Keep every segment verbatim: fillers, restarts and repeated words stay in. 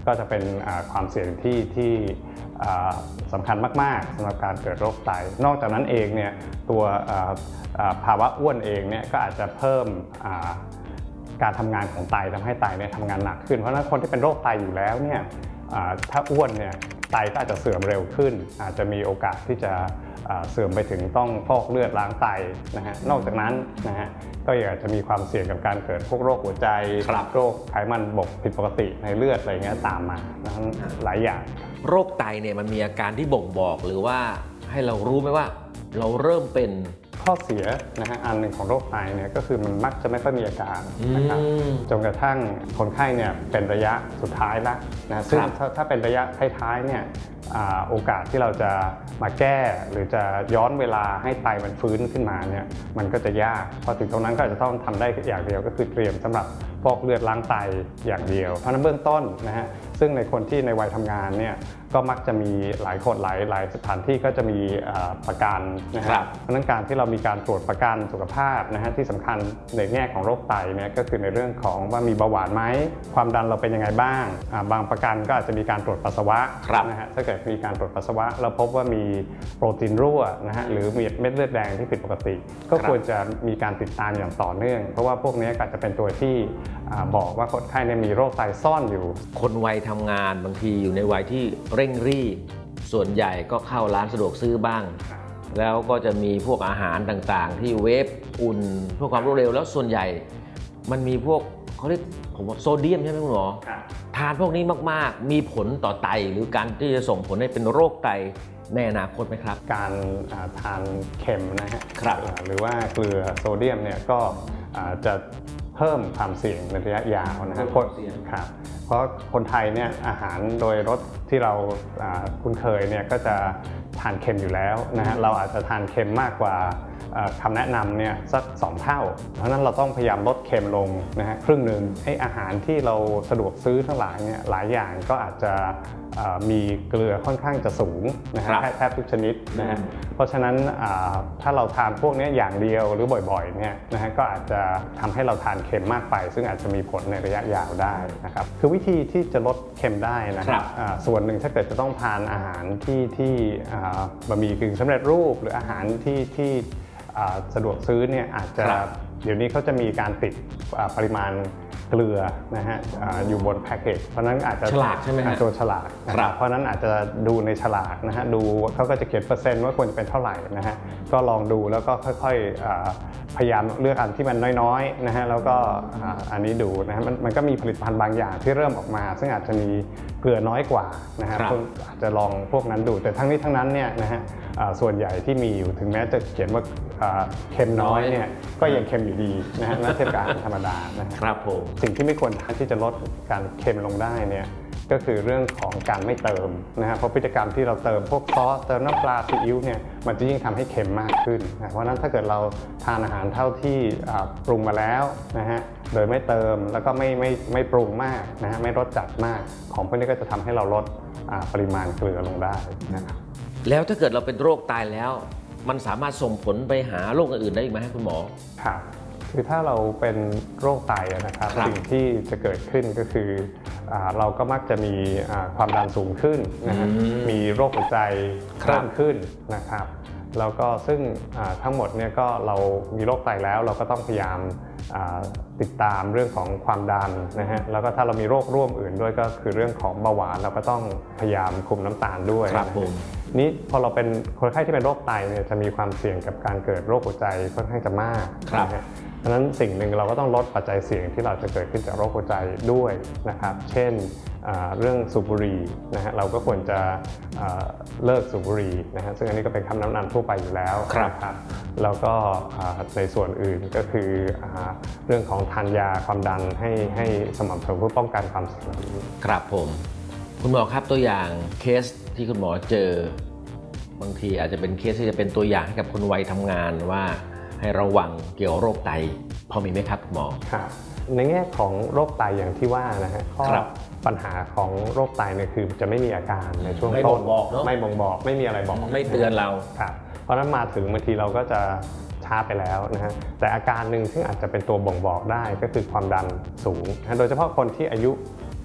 ก็จะเป็นความเสี่ยงที่ที่สำคัญมากๆสำหรับการเกิดโรคไตนอกจากนั้นเองเนี่ยตัวภาวะอ้วนเองเนี่ยก็อาจจะเพิ่มการทำงานของไตทำให้ไตเนี่ยทำงานหนักขึ้นเพราะฉะนั้นคนที่เป็นโรคไตอยู่แล้วเนี่ยถ้าอ้วนเนี่ยไตก็อาจจะเสื่อมเร็วขึ้นอาจจะมีโอกาสที่จะเสื่อมไปถึงต้องฟอกเลือดล้างไตนะฮะนอกจากนั้นนะฮะก็อาจจะมีความเสี่ยงกับการเกิดพวกโรคหัวใจโรคไขมันบกผิดปกติในเลือดอะไรเงี้ยตามมานะหลายอย่างโรคไตเนี่ยมันมีอาการที่บ่งบอกหรือว่าให้เรารู้ไหมว่าเราเริ่มเป็นข้อเสียนะฮะอันหนึ่งของโรคไตเนี่ยก็คือมันมักจะไม่ค่อยมีอาการนะครับจนกระทั่งคนไข้เนี่ยเป็นระยะสุดท้ายแล้วนะซึ่งถ้าเป็นระยะท้ายๆเนี่ยโอกาสที่เราจะมาแก้หรือจะย้อนเวลาให้ไตมันฟื้นขึ้นมาเนี่ยมันก็จะยากพอถึงตรงนั้นก็จะต้องทำได้อย่างเดียวก็คือเตรียมสำหรับฟอกเลือดล้างไตอย่างเดียวเพราะนั้นเบื้องต้นนะฮะซึ่งในคนที่ในวัยทำงานเนี่ยก็มักจะมีหลายคนหลายหลายสถานที่ก็จะมีประกันนะครับเพราะนั้นการที่เรามีการตรวจประกันสุขภาพนะฮะที่สำคัญในแง่ของโรคไตเนี่ยก็คือในเรื่องของว่ามีเบาหวานไหมความดันเราเป็นยังไงบ้างบางประกันก็อาจจะมีการตรวจปัสสาวะนะฮะถ้าเกิดมีการตรวจปัสสาวะเราพบว่ามีโปรตีนรั่วนะฮะหรือมีเม็ดเลือดแดงที่ผิดปกติก็ควรจะมีการติดตามอย่างต่อเนื่องเพราะว่าพวกนี้ก็จะเป็นตัวที่บอกว่าคนไข้มีโรคไตซ่อนอยู่คนวัยทำงานบางทีอยู่ในวัยที่เร่งรีบส่วนใหญ่ก็เข้าร้านสะดวกซื้อบ้างแล้วก็จะมีพวกอาหารต่างๆที่เวฟอุ่นเพื่อความรวดเร็วแล้วส่วนใหญ่มันมีพวกเขาเรียกผมว่าโซเดียมใช่ไหมคุณหมอทานพวกนี้มากๆมีผลต่อไตหรือการที่จะส่งผลให้เป็นโรคไตในอนาคตไหมครับการทานเค็มนะฮะหรือว่าเกลือโซเดียมเนี่ยก็จะเพิ่มความเสี่ยงในระยะยาวนะครับครับเพราะคนไทยเนี่ยอาหารโดยรสที่เราคุ้นเคยเนี่ยก็จะทานเค็มอยู่แล้วนะฮะเราอาจจะทานเค็มมากกว่าคำแนะนำเนี่ยสักสองเท่าเพราะฉะนั้นเราต้องพยายามลดเค็มลงนะฮะครึ่งหนึ่งให้อาหารที่เราสะดวกซื้อทั้งหลายเนี่ยหลายอย่างก็อาจจะมีเกลือค่อนข้างจะสูงนะฮะแทบทุกชนิดนะฮะเพราะฉะนั้นถ้าเราทานพวกนี้อย่างเดียวหรือบ่อยๆเนี่ยนะฮะก็อาจจะทำให้เราทานเค็มมากไปซึ่งอาจจะมีผลในระยะยาวได้นะครับคือวิธีที่จะลดเค็มได้นะครับส่วนหนึ่งถ้าเกิดจะต้องทานอาหารที่ที่บะหมี่กึ่งสำเร็จรูปหรืออาหารที่ที่สะดวกซื้อเนี่ยอาจจะเดี๋ยวนี้เขาจะมีการติดปริมาณเกลือนะฮะ อ, อยู่บนแพ็กเกจเพราะนั้นอาจจะฉลากใช่ไหมฮะตัวฉลากนะครับเพราะนั้นอาจจะดูในฉลากนะฮะดูเขาก็จะเขียนเปอร์เซ็นต์ว่าควรจะเป็นเท่าไหร่นะฮะก็ลองดูแล้วก็ค่อยๆพยายามเลือกอันที่มันน้อยๆนะฮะแล้วก็อันนี้ดูนะฮะ มัน, มันก็มีผลิตภัณฑ์บางอย่างที่เริ่มออกมาซึ่งอาจจะมีเกลือน้อยกว่านะฮะอาจจะลองพวกนั้นดูแต่ทั้งนี้ทั้งนั้นเนี่ยนะฮะส่วนใหญ่ที่มีอยู่ถึงแม้จะเขียนว่าเค็มน้อยเนี่ยก็ยังเค็มอยู่ดีนะฮะเทียบกับอาหารธรรมดานะครับผมสิ่งที่ไม่ควรที่จะลดการเค็มลงได้เนี่ยก็คือเรื่องของการไม่เติมนะฮะเพราะพฤติกรรมที่เราเติมพวกซอสเติมน้ำปลาซีอิ๊วเนี่ยมันจะยิ่งทำให้เค็มมากขึ้นนะเพราะฉะนั้นถ้าเกิดเราทานอาหารเท่าที่ปรุงมาแล้วนะฮะโดยไม่เติมแล้วก็ไม่ไม่ไม่ปรุงมากนะฮะไม่รสจัดมากของพวกนี้ก็จะทำให้เราลดปริมาณเกลือลงได้นะครับแล้วถ้าเกิดเราเป็นโรคไตแล้วมันสามารถส่งผลไปหาโรคอื่นๆได้อีกไหมครับคุณหมอครับคือถ้าเราเป็นโรคไตนะครับสิ่งที่จะเกิดขึ้นก็คือเราก็มักจะมีความดันสูงขึ้นนะฮะมีโรคหัวใจเพิ่มขึ้นนะครับแล้วก็ซึ่งทั้งหมดเนี่ยก็เรามีโรคไตแล้วเราก็ต้องพยายามติดตามเรื่องของความดันนะฮะแล้วก็ถ้าเรามีโรคร่วมอื่นด้วยก็คือเรื่องของเบาหวานเราก็ต้องพยายามคุมน้ำตาลด้วยครับผมนี้พอเราเป็นคนไข้ที่เป็นโรคไตเนี่ยจะมีความเสี่ยงกับการเกิดโรคหัวใจค่อนข้างจะมากนะฮะเพราะฉะนั้นสิ่งหนึ่งเราก็ต้องลดปัจจัยเสี่ยงที่เราจะเกิดขึ้นจากโรคหัวใจด้วยนะครับเช่นเรื่องสูบบุหรี่นะฮะเราก็ควรจะเลิกสูบบุหรี่นะฮะซึ่งอันนี้ก็เป็นคำแนะนำทั่วไปอยู่แล้วนะครับแล้วก็ในส่วนอื่นก็คือเรื่องของทานยาความดันให้ให้สม่ำเสมอเพื่อป้องกันความเสี่ยงนี้ครับผมคุณหมอครับตัวอย่างเคสที่คุณหมอเจอบางทีอาจจะเป็นเคสที่จะเป็นตัวอย่างให้กับคนวัยทำงานว่าให้ระวังเกี่ยวกับโรคไตพอมีไหมครับคุณหมอครับในแง่ของโรคไตอย่างที่ว่านะฮะข้อปัญหาของโรคไตเนี่ยคือจะไม่มีอาการในช่วงต้นไม่บ่งบอกไม่มีอะไรบอกไม่เตือนเราครับเพราะนั้นมาถึงบางทีเราก็จะช้าไปแล้วนะฮะแต่อาการหนึ่งซึ่งอาจจะเป็นตัวบ่งบอกได้ก็คือความดันสูงโดยเฉพาะคนที่อายุ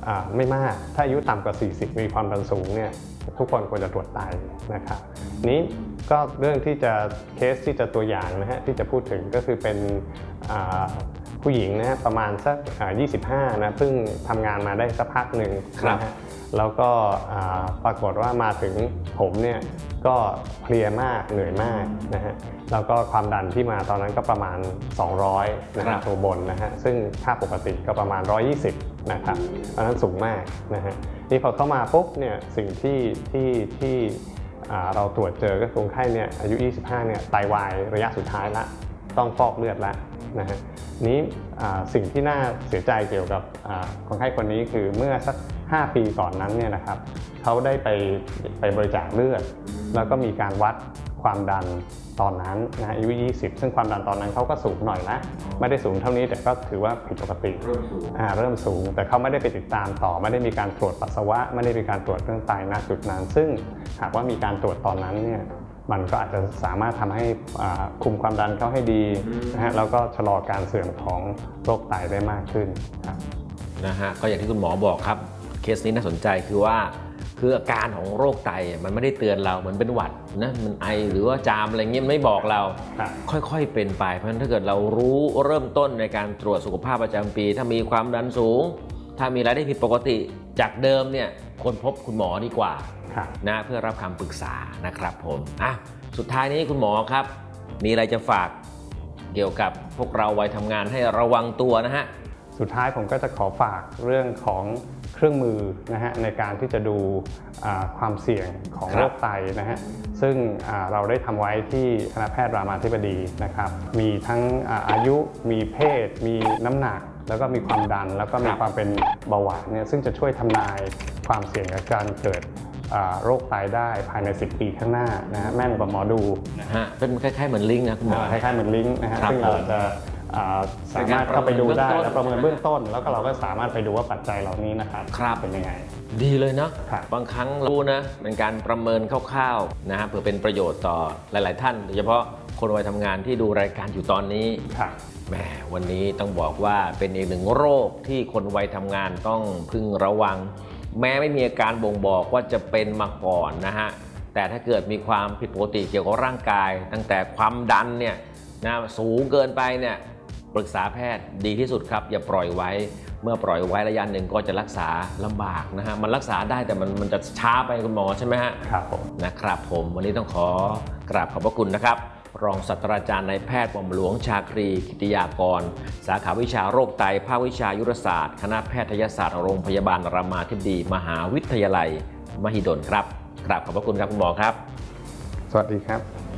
ไม่มากถ้าอายุต่ำกว่า สี่สิบ มีความดันสูงเนี่ยทุกคนควรจะตรวจไตนะครับนี้ก็เรื่องที่จะเคสที่จะตัวอย่างนะฮะที่จะพูดถึงก็คือเป็นผู้หญิงนะฮะประมาณสักยี่สิบห้านะเพิ่งทำงานมาได้สักพักหนึ่งนะฮะแล้วก็ปรากฏว่ามาถึงผมเนี่ยก็เพลียมากเหนื่อยมากนะฮะแล้วก็ความดันที่มาตอนนั้นก็ประมาณสองร้อยนะฮะตัวบนนะฮะซึ่งค่าปกติก็ประมาณหนึ่งร้อยยี่สิบนะครับเพราะฉะนั้นสูงมากนะฮะนี่พอเข้ามาปุ๊บเนี่ยสิ่งที่ที่ที่เราตรวจเจอก็คนไข้เนี่ยอายุยี่สิบห้าเนี่ยไตวายระยะสุดท้ายละต้องฟอกเลือดละนะฮะนี้สิ่งที่น่าเสียใจเกี่ยวกับคนไข้คนนี้คือเมื่อสักห้าปีก่อนนั้นเนี่ยนะครับเขาได้ไปไปบริจาคเลือดแล้วก็มีการวัดความดันตอนนั้นนะอายุยี่สิบซึ่งความดันตอนนั้นเขาก็สูงหน่อยนะไม่ได้สูงเท่านี้แต่ก็ถือว่าผิดปกติเริ่มสูงเริ่มสูงแต่เขาไม่ได้ไปติดตามต่อไม่ได้มีการตรวจปัสสาวะไม่ได้มีการตรวจเรื่องไตณจุดนั้นซึ่งหากว่ามีการตรวจตอนนั้นเนี่ยมันก็อาจจะสามารถทำให้คุมความดันเขาให้ดีนะฮะแล้วก็ชะลอการเสื่อมของโรคไตได้มากขึ้นครับนะฮะก็อย่างที่คุณหมอบอกครับเคสนี้น่าสนใจคือว่าคืออาการของโรคไตมันไม่ได้เตือนเราเหมือนเป็นหวัดนะมันไอหรือว่าจามอะไรเงี้ยไม่บอกเราค่อยๆเป็นไปเพราะฉะนั้นถ้าเกิดเรารู้เริ่มต้นในการตรวจสุขภาพประจำปีถ้ามีความดันสูงถ้ามีอะไรที่ผิดปกติจากเดิมเนี่ยควรพบคุณหมอดีกว่านะเพื่อรับคำปรึกษานะครับผมอ่ะสุดท้ายนี้คุณหมอครับมีอะไรจะฝากเกี่ยวกับพวกเราวัยทำงานให้ระวังตัวนะฮะสุดท้ายผมก็จะขอฝากเรื่องของเครื่องมือนะฮะในการที่จะดูความเสี่ยงของโรคไตนะฮะซึ่งเราได้ทำไว้ที่คณะแพทย์รามาธิบดีนะครับมีทั้งอายุมีเพศมีน้ำหนักแล้วก็มีความดันแล้วก็มีความเป็นเบาหวานเนี่ยซึ่งจะช่วยทำนายความเสี่ยงกับการเกิดโรคไตได้ภายในสิบปีข้างหน้านะฮะแม่นกว่าหมอดูนะฮะเป็นคล้ายๆเหมือนลิงก์นะคุณหมอคล้ายๆเหมือนลิงก์นะฮะซึ่งเราจะสามารถเข้าไปดูได้และประเมินเบื้องต้นแล้วก็เราก็สามารถไปดูว่าปัจจัยเหล่านี้นะครับเป็นยังไงดีเลยเนาะบางครั้งรู้นะเป็นการประเมินคร่าวๆนะฮะเพื่อเป็นประโยชน์ต่อหลายๆท่านโดยเฉพาะคนวัยทำงานที่ดูรายการอยู่ตอนนี้แหมวันนี้ต้องบอกว่าเป็นอีกหนึ่งโรคที่คนวัยทำงานต้องพึงระวังแม้ไม่มีอาการบ่งบอกว่าจะเป็นมาก่อนนะฮะแต่ถ้าเกิดมีความผิดปกติเกี่ยวกับร่างกายตั้งแต่ความดันเนี่ยนะสูงเกินไปเนี่ยปรึกษาแพทย์ดีที่สุดครับอย่าปล่อยไว้เมื่อปล่อยไว้ระยะหนึ่งก็จะรักษาลำบากนะฮะมันรักษาได้แต่มันมันจะช้าไปคุณหมอใช่ไหมฮะครับผมนะครับผมวันนี้ต้องขอกราบขอบพระคุณนะครับรองศาสตราจารย์นายแพทย์หม่อมหลวงชาครีกิติยากรสาขาวิชาโรคไตภาควิชายุรศาสตร์คณะแพทยศาสตร์โรงพยาบาลรามาธิบดีมหาวิทยาลัยมหิดลครับกราบขอบพระคุณครับคุณหมอครับสวัสดีครับ